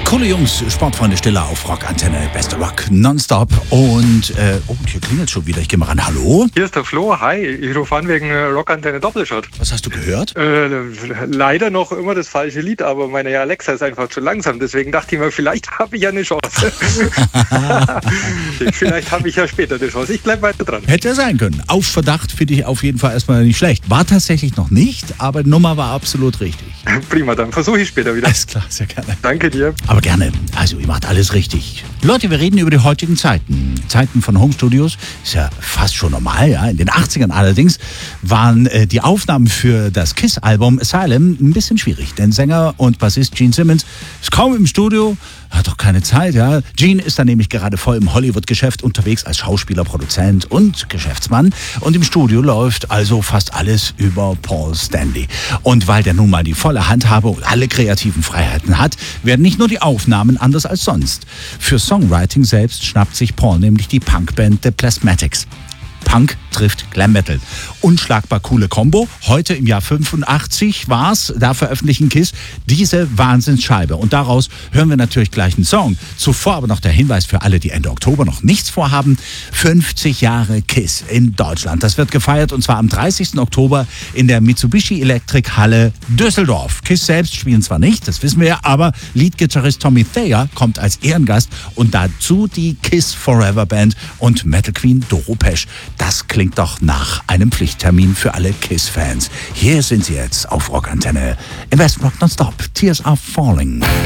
Coole Jungs, Sportfreunde Stiller auf Rockantenne, beste Rock nonstop. Und, hier klingelt schon wieder. Ich gehe mal ran. Hallo? Hier ist der Flo. Hi, ich rufe an wegen Rockantenne Doppelshot. Was hast du gehört? Leider noch immer das falsche Lied, aber meine Alexa ist einfach zu langsam. Deswegen dachte ich mir, vielleicht habe ich ja eine Chance. Vielleicht habe ich ja später eine Chance. Ich bleibe weiter dran. Hätte sein können. Auf Verdacht finde ich auf jeden Fall erstmal nicht schlecht. War tatsächlich noch nicht, aber die Nummer war absolut richtig. Prima, dann versuche ich später wieder. Alles klar, sehr gerne. Danke dir. Aber gerne. Also, ihr macht alles richtig. Leute, wir reden über die heutigen Zeiten. Zeiten von Homestudios ist ja fast schon normal, ja. In den 80ern allerdings waren die Aufnahmen für das KISS-Album Asylum ein bisschen schwierig. Denn Sänger und Bassist Gene Simmons ist kaum im Studio, hat doch keine Zeit, ja. Gene ist da nämlich gerade voll im Hollywood-Geschäft unterwegs als Schauspieler, Produzent und Geschäftsmann. Und im Studio läuft also fast alles über Paul Stanley. Und weil der nun mal die volle Handhabe und alle kreativen Freiheiten hat, werden nicht nur die Aufnahmen anders als sonst. Für Songwriting selbst schnappt sich Paul nämlich die Punkband The Plasmatics. Punk trifft Glam Metal. Unschlagbar coole Kombo. Heute im Jahr 85 war's, da veröffentlichen KISS diese Wahnsinnsscheibe. Und daraus hören wir natürlich gleich einen Song. Zuvor aber noch der Hinweis für alle, die Ende Oktober noch nichts vorhaben. 50 Jahre KISS in Deutschland. Das wird gefeiert und zwar am 30. Oktober in der Mitsubishi Electric Halle Düsseldorf. KISS selbst spielen zwar nicht, das wissen wir ja, aber Leadgitarrist Tommy Thayer kommt als Ehrengast und dazu die KISS Forever Band und Metal Queen Doro Pesch. Das klingt doch nach einem Pflichttermin für alle KISS-Fans. Hier sind sie jetzt auf Rockantenne. Im West Rock Nonstop. Tears Are Falling.